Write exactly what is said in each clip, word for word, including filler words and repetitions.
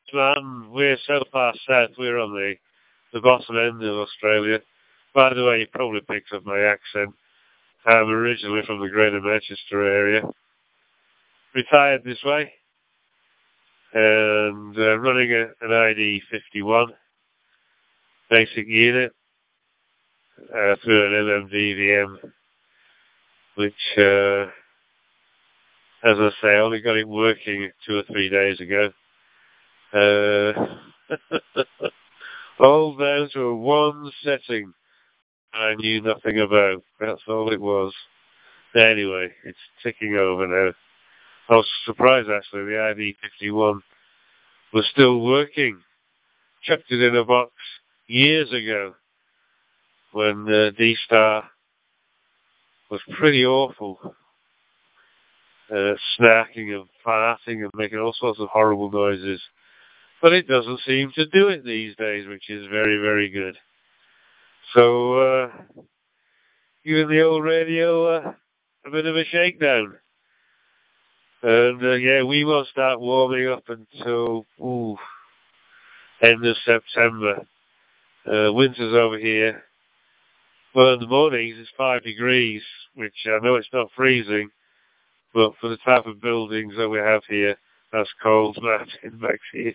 man, we're so far south, we're on the, the bottom end of Australia. By the way, you probably picked up my accent. I'm originally from the Greater Manchester area. Retired this way. And uh, running a, an I D fifty-one basic unit uh, through an M M D V M, which, uh, as I say, I only got it working two or three days ago. Uh, all down to one setting I knew nothing about. That's all it was. Anyway, it's ticking over now. I was surprised actually the I D fifty-one was still working. Chucked it in a box years ago when uh, D-Star was pretty awful. Uh, snarking and farting and making all sorts of horrible noises. But it doesn't seem to do it these days, which is very, very good. So, uh, giving the old radio uh, a bit of a shakedown. And, uh, yeah, we won't start warming up until, ooh, end of September. Uh, winter's over here. Well, in the mornings it's five degrees, which I know it's not freezing, but for the type of buildings that we have here, that's cold, Martin, back to you.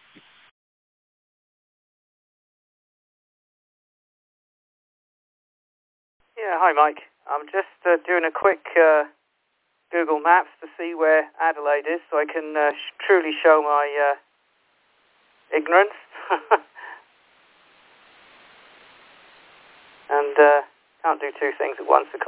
Yeah, hi Mike. I'm just uh, doing a quick uh, Google Maps to see where Adelaide is so I can uh, sh- truly show my uh, ignorance. and uh, can't do two things at once, of course.